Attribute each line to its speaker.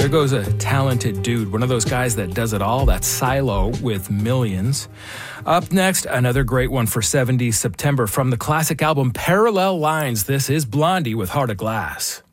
Speaker 1: there goes a talented dude, one of those guys that does it all. That's Silo with Millions. Up next, another great one for 70s September from the classic album Parallel Lines. This is Blondie with Heart of Glass.